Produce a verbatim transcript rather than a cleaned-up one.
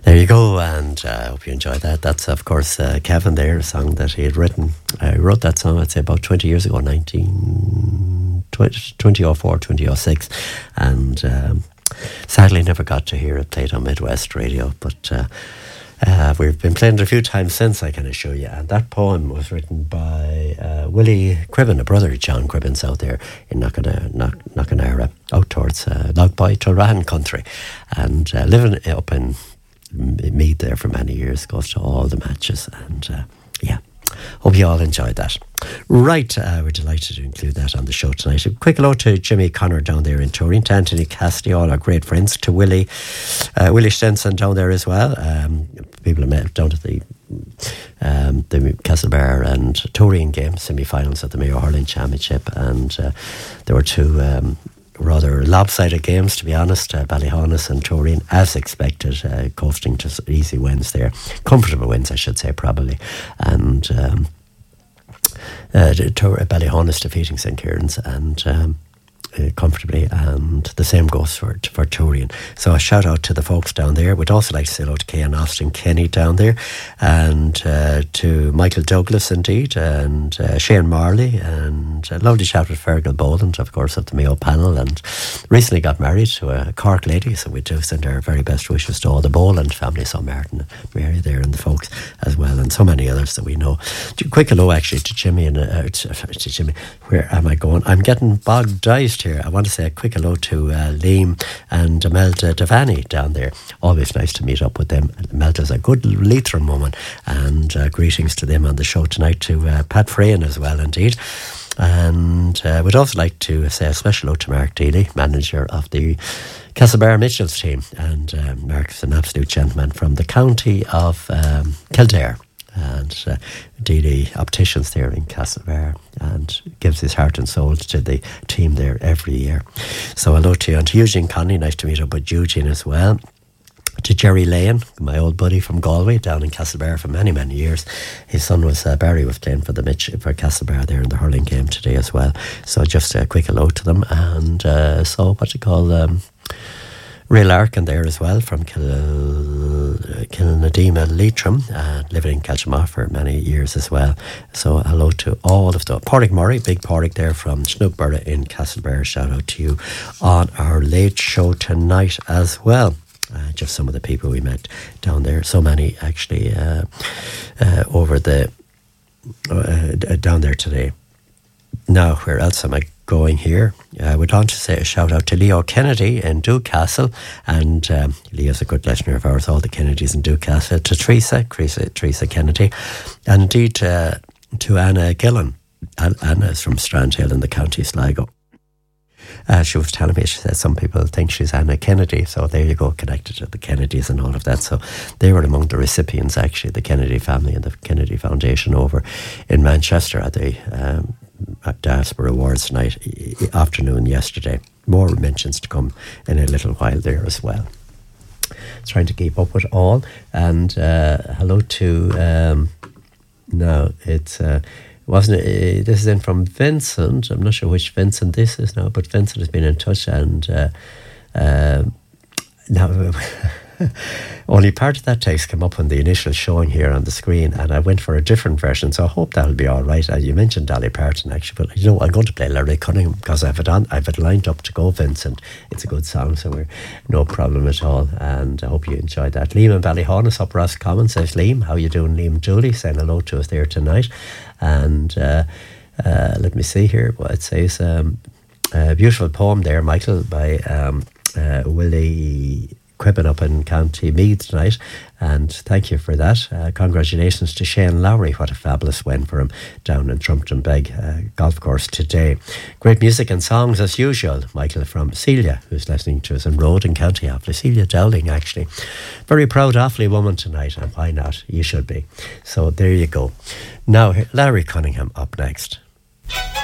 There you go, and I uh, hope you enjoyed that. That's, of course, uh, Kevin there, a song that he had written. I wrote that song, I'd say, about twenty years ago, nineteen, twenty oh four, twenty oh six, and um, sadly never got to hear it played on Midwest Radio, but uh, uh, we've been playing it a few times since, I can assure you. And that poem was written by uh, Willie Cribben, a brother of John Cribben's out there in Knockanara, out towards uh, Lougboy, Tulrahan country, and uh, living up in Meath there for many years, goes to all the matches, and uh, yeah, hope you all enjoyed that. Right, uh, we're delighted to include that on the show tonight. A quick hello to Jimmy Connor down there in Turin, to Anthony Cassidy, all our great friends, to Willie uh, Willie Stenson down there as well. Um, people have met down to the um, the Castlebar and Turin game semi-finals of the Mayo Hurling Championship, and uh, there were two um, rather lopsided games, to be honest. uh, Ballyhonus and Turin, as expected, uh, coasting to easy wins there, comfortable wins I should say, probably, and um, uh, Ballyhonus defeating Saint Kieran's and um, uh, comfortably, and the same goes for for Turin. So a shout out to the folks down there. We'd also like to say hello to Kay and Austin Kenny down there, and uh, to Michael Douglas indeed, and uh, Shane Marley, and a lovely chat with Fergal Boland, of course, of the Mayo panel, and recently got married to a Cork lady, so we do send our very best wishes to all the Boland family, so Martin and Mary there and the folks as well, and so many others that we know. Quick hello actually to Jimmy and uh, to, to Jimmy. Where am I going? I'm getting bogged diced here. I want to say a quick hello to uh, Liam and Imelda Devani down there. Always nice to meet up with them. Imelda's a good Leitrim woman, and uh, greetings to them on the show tonight, to uh, Pat Frayan as well indeed. And uh, we'd also like to say a special hello to Mark Deely, manager of the Castlebar Mitchells team, and uh, Mark's an absolute gentleman from the county of um, Kildare, and uh, Deely Opticians there in Castlebar, and gives his heart and soul to the team there every year. So hello to you, and to Eugene Conley, nice to meet up with Eugene as well. To Jerry Lane, my old buddy from Galway, down in Castlebar for many, many years. His son was, uh, Barry was playing for the Mitch, for Castlebar there in the hurling game today as well. So just a quick hello to them. And uh, so what you call um, Ray Larkin there as well, from Kil- Kilnadima, Leitrim, uh, living in Kelchama for many years as well. So hello to all of the Pádraig Murray, big Pádraig there from Snookburra in Castlebar. Shout out to you on our late show tonight as well. Uh, just some of the people we met down there. So many actually uh, uh, over the uh, down there today. Now, where else am I going here? I would want to say a shout out to Leo Kennedy in Newcastle, and um, Leo's a good listener of ours, all the Kennedys in Newcastle. To Teresa, Teresa, Teresa Kennedy, and indeed uh, to Anna Gillan. Anna is from Strandhill in the county Sligo. Uh, she was telling me, she said some people think she's Anna Kennedy, so there you go, connected to the Kennedys and all of that. So they were among the recipients, actually, the Kennedy family and the Kennedy Foundation over in Manchester at the um, at Diaspora Awards night afternoon yesterday. More mentions to come in a little while there as well. Trying to keep up with all, and uh, hello to um, no, it's. Uh, Wasn't it? Uh, this is in from Vincent. I'm not sure which Vincent this is now, but Vincent has been in touch, and uh, uh, now only part of that text came up on the initial showing here on the screen, and I went for a different version, so I hope that'll be all right. Uh, you mentioned Dolly Parton actually, but you know I'm going to play Larry Cunningham because I've it on, I've it lined up to go, Vincent. It's a good song, so we're no problem at all, and I hope you enjoyed that. Liam and Ballyhonus up Roscommon, says Liam. How you doing, Liam? Julie saying hello to us there tonight. And uh, uh, let me see here what it says. Um, a beautiful poem there, Michael, by um, uh, Willie Cribben up in County Meath tonight, and thank you for that. Uh, congratulations to Shane Lowry. What a fabulous win for him down in Trumpton Beg uh, golf course today. Great music and songs as usual, Michael, from Celia, who's listening to us in Road in County Offaly. Celia Dowling, actually. Very proud Offaly woman tonight, and why not? You should be. So there you go. Now, Larry Cunningham up next.